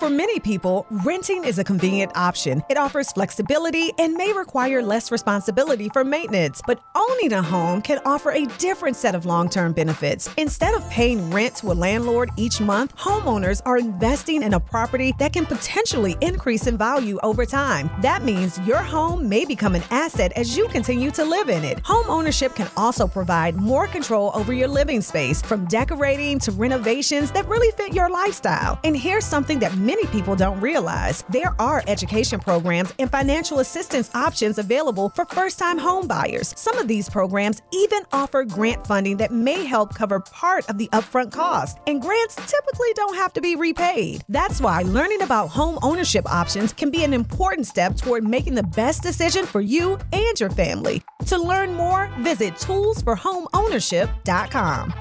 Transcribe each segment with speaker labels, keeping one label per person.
Speaker 1: For many people, renting is a convenient option. It offers flexibility and may require less responsibility for maintenance. But owning a home can offer a different set of long-term benefits. Instead of paying rent to a landlord each month, homeowners are investing in a property that can potentially increase in value over time. That means your home may become an asset as you continue to live in it. Home ownership can also provide more control over your living space, from decorating to renovations that really fit your lifestyle. And here's something that many people don't realize. There are education programs and financial assistance options available for first-time home buyers. Some of these programs even offer grant funding that may help cover part of the upfront cost. And grants typically don't have to be repaid. That's why learning about home ownership options can be an important step toward making the best decision for you and your family. To learn more, visit toolsforhomeownership.com.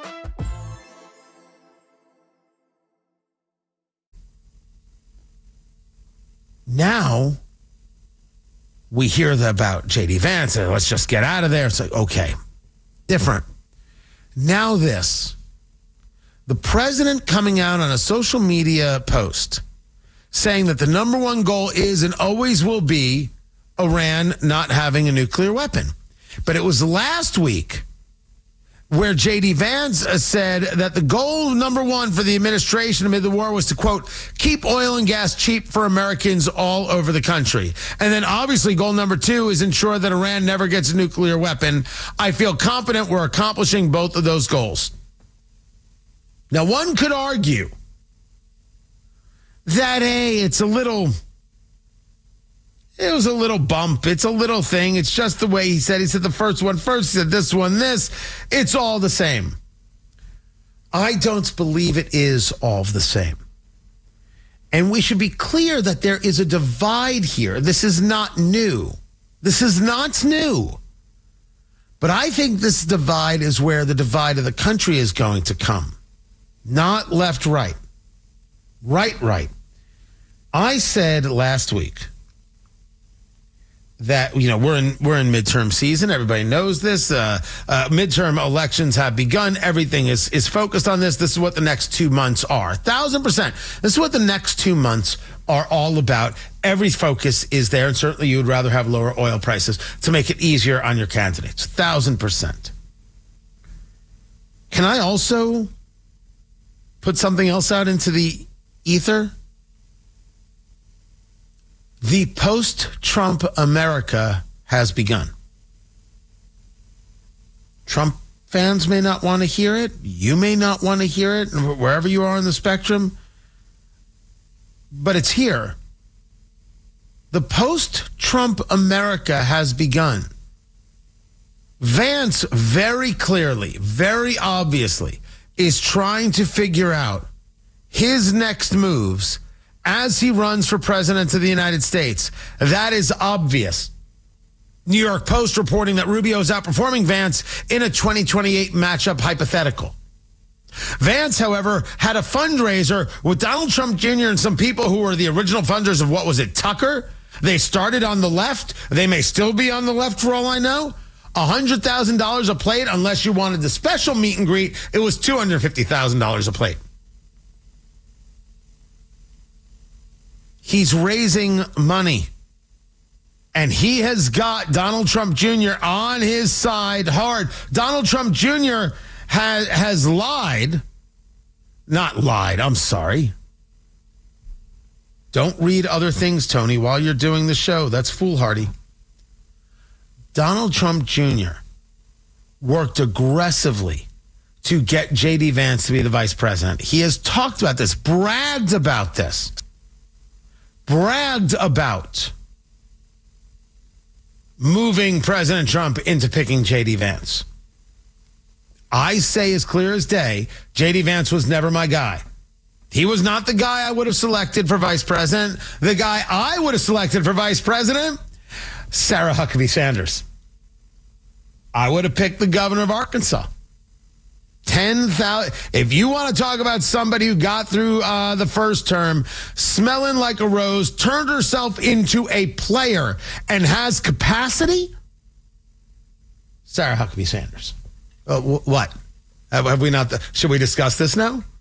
Speaker 2: Now we hear about J.D. Vance. Let's just get out of there. It's like, okay, different. Now this, the president coming out on a social media post saying that the number one goal is and always will be Iran not having a nuclear weapon. But it was last week where J.D. Vance said that the goal number one for the administration amid the war was to, quote, keep oil and gas cheap for Americans all over the country. And then obviously goal number two is ensure that Iran never gets a nuclear weapon. I feel confident we're accomplishing both of those goals. Now, one could argue that, hey, it was a little bump. It's a little thing. It's just the way he said. He said the first one first. He said this one this. It's all the same. I don't believe it is all the same. And we should be clear that there is a divide here. This is not new. This is not new. But I think this divide is where the divide of the country is going to come. Not left, right. Right. I said last week that, you know, we're in midterm season. Everybody knows this. Midterm elections have begun. Everything is focused on this. This is what the next 2 months are. 1,000%. This is what the next 2 months are all about. Every focus is there. And certainly you would rather have lower oil prices to make it easier on your candidates. 1,000%. Can I also put something else out into the ether? The post-Trump America has begun. Trump fans may not want to hear it. You may not want to hear it, wherever you are on the spectrum. But it's here. The post-Trump America has begun. Vance very clearly, very obviously, is trying to figure out his next moves as he runs for president of the United States. That is obvious. New York Post reporting that Rubio is outperforming Vance in a 2028 matchup hypothetical. Vance, however, had a fundraiser with Donald Trump Jr. and some people who were the original funders of, what was it, Tucker? They started on the left. They may still be on the left for all I know. $100,000 a plate, unless you wanted the special meet and greet. It was $250,000 a plate. He's raising money. And he has got Donald Trump Jr. on his side hard. Donald Trump Jr. has lied. Not lied, I'm sorry. Don't read other things, Tony, while you're doing the show. That's foolhardy. Donald Trump Jr. worked aggressively to get J.D. Vance to be the vice president. He has talked about this, bragged about this. Bragged about moving President Trump into picking J.D. Vance. I say as clear as day, J.D. Vance was never my guy. He was not the guy I would have selected for vice president. The guy I would have selected for vice president, Sarah Huckabee Sanders. I would have picked the governor of Arkansas. 10,000. If you want to talk about somebody who got through the first term, smelling like a rose, turned herself into a player, and has capacity, Sarah Huckabee Sanders. What? Have we not? Should we discuss this now?